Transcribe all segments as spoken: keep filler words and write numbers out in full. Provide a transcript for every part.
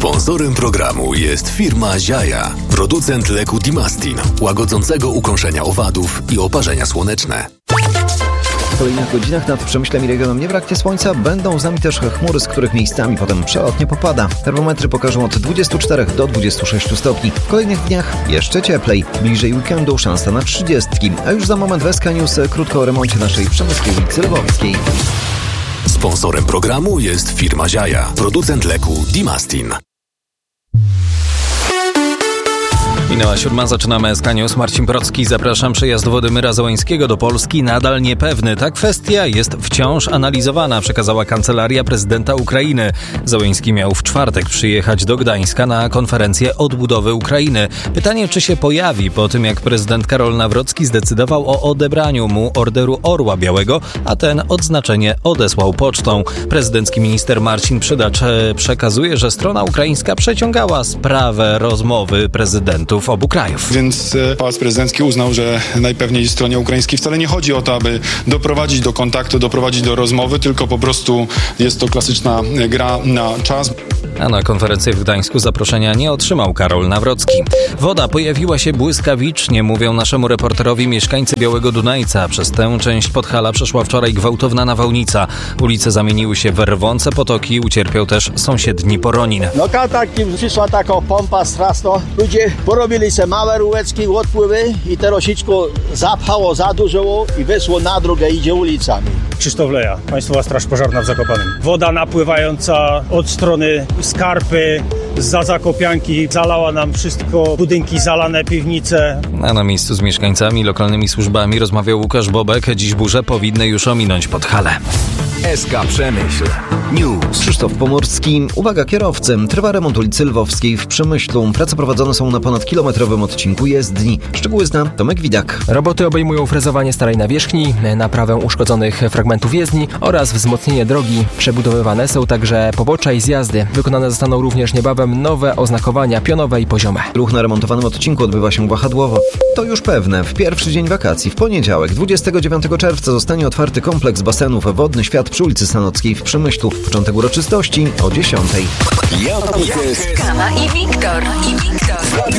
Sponsorem programu jest firma Ziaja, producent leku Dimastin, łagodzącego ukąszenia owadów i oparzenia słoneczne. W kolejnych godzinach nad Przemyślem i regionem nie braknie słońca, będą z nami też chmury, z których miejscami potem przelotnie popada. Termometry pokażą od dwudziestu czterech do dwudziestu sześciu stopni. W kolejnych dniach jeszcze cieplej. Bliżej weekendu szansa na trzydziestki. A już za moment w S K News krótko o remoncie naszej przemyskiej ulicy Lwowskiej. Sponsorem programu jest firma Ziaja, producent leku Dimastin. Minęła siódma, zaczynamy S K News. Marcin Procki, zapraszam. Przejazd Władimyra Zełańskiego do Polski nadal niepewny. Ta kwestia jest wciąż analizowana, przekazała Kancelaria Prezydenta Ukrainy. Zełański miał w czwartek przyjechać do Gdańska na konferencję odbudowy Ukrainy. Pytanie, czy się pojawi po tym, jak prezydent Karol Nawrocki zdecydował o odebraniu mu Orderu Orła Białego, a ten odznaczenie odesłał pocztą. Prezydencki minister Marcin Przydacz przekazuje, że strona ukraińska przeciągała sprawę rozmowy prezydentów obu krajów. Więc Pałac Prezydencki uznał, że najpewniej stronie ukraińskiej wcale nie chodzi o to, aby doprowadzić do kontaktu, doprowadzić do rozmowy, tylko po prostu jest to klasyczna gra na czas. A na konferencję w Gdańsku zaproszenia nie otrzymał Karol Nawrocki. Woda pojawiła się błyskawicznie, mówią naszemu reporterowi mieszkańcy Białego Dunajca. Przez tę część Podhala przeszła wczoraj gwałtowna nawałnica. Ulice zamieniły się w rwące potoki, ucierpiał też sąsiedni Poronin. No tak, przyszła taka pompa straszna. Ludzie porobili se małe rureczki, odpływy i te rosiczko zapchało za dużo i wyszło na drogę, idzie ulicami. Krzysztof Leja, Państwowa Straż Pożarna w Zakopanem. Woda napływająca od strony Skarpy, zza Zakopianki, zalała nam wszystko, budynki zalane, piwnice. A na miejscu z mieszkańcami, lokalnymi służbami rozmawiał Łukasz Bobek. Dziś burze powinny już ominąć Podhale. S K Przemyśl News. Krzysztof Pomorski. Uwaga kierowcy. Trwa remont ulicy Lwowskiej w Przemyślu. Prace prowadzone są na ponad kilometrowym odcinku jezdni. Szczegóły zna Tomek Widak. Roboty obejmują frezowanie starej nawierzchni, naprawę uszkodzonych fragmentów jezdni oraz wzmocnienie drogi. Przebudowywane są także pobocza i zjazdy. Wykonane zostaną również niebawem nowe oznakowania pionowe i poziome. Ruch na remontowanym odcinku odbywa się wahadłowo. To już pewne. W pierwszy dzień wakacji, w poniedziałek, dwudziestego dziewiątego czerwca zostanie otwarty kompleks basenów Wodny Świat przy ulicy Sanockiej w Przemyślu. Początek uroczystości o dziesiątej. Kama i Wiktor. I Wiktor.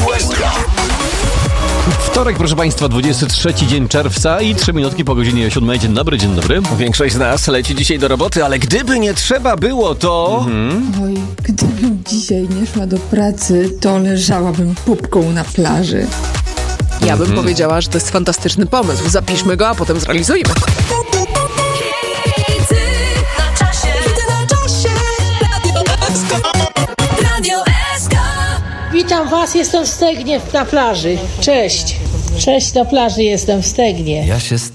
Wtorek, proszę Państwa, dwudziesty trzeci dzień czerwca i trzy minutki po godzinie siódmej. Dzień dobry, dzień dobry. Większość z nas leci dzisiaj do roboty, ale gdyby nie trzeba było, to... Mhm. Oj, gdybym dzisiaj nie szła do pracy, to leżałabym pupką na plaży. Ja bym mhm. powiedziała, że to jest fantastyczny pomysł. Zapiszmy go, a potem zrealizujmy. Witam Was, jestem w Stegnie na plaży. Cześć. Cześć, na plaży jestem w Stegnie. Ja się